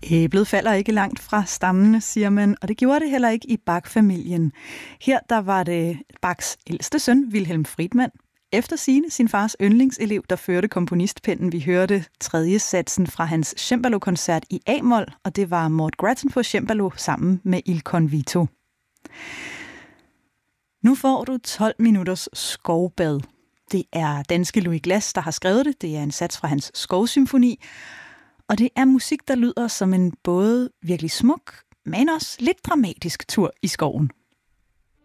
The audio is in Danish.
Æblet falder ikke langt fra stammene, siger man, og det gjorde det heller ikke i Bach-familien. Her der var det Bachs ældste søn, Wilhelm Friedmann, efter sigende sin fars yndlingselev, der førte komponistpennen. Vi hørte tredje satsen fra hans cembalo-koncert i A-mol, og det var Mort Grattan på cembalo sammen med Il Convito. Nu får du 12 minutters skovbad. Det er danske Louis Glass, der har skrevet det. Det er en sats fra hans Skovsymfoni. Og det er musik, der lyder som en både virkelig smuk, men også lidt dramatisk tur i skoven.